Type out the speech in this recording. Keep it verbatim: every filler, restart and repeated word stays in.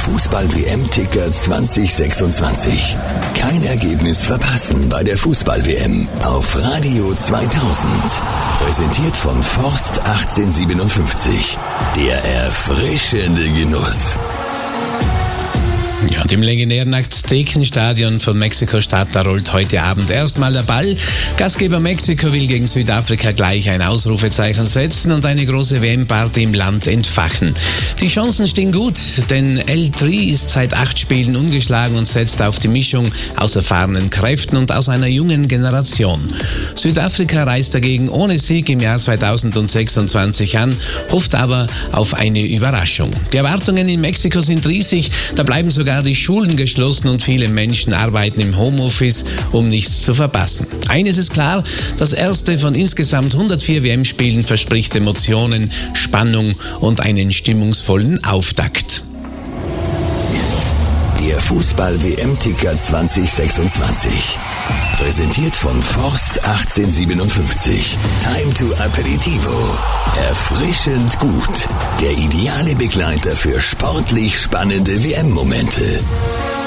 Fußball-W M-Ticker zwanzig sechsundzwanzig. Kein Ergebnis verpassen bei der Fußball-W M auf Radio zweitausend. Präsentiert von Forst achtzehnhundertsiebenundfünfzig. Der erfrischende Genuss. Ja, und im legendären Aztekenstadion von Mexiko-Stadt, da rollt heute Abend erstmal der Ball. Gastgeber Mexiko will gegen Südafrika gleich ein Ausrufezeichen setzen und eine große W M-Party im Land entfachen. Die Chancen stehen gut, denn El Tri ist seit acht Spielen ungeschlagen und setzt auf die Mischung aus erfahrenen Kräften und aus einer jungen Generation. Südafrika reist dagegen ohne Sieg im Jahr zweitausendsechsundzwanzig an, hofft aber auf eine Überraschung. Die Erwartungen in Mexiko sind riesig, da bleiben sogar die Schulen geschlossen und viele Menschen arbeiten im Homeoffice, um nichts zu verpassen. Eines ist klar, das erste von insgesamt hundertvier W M-Spielen verspricht Emotionen, Spannung und einen stimmungsvollen Auftakt. Der Fußball-W M-Ticker zwanzig sechsundzwanzig. Präsentiert von Forst achtzehnhundertsiebenundfünfzig. Time to Aperitivo. Erfrischend gut. Der ideale Begleiter für sportlich spannende W M-Momente.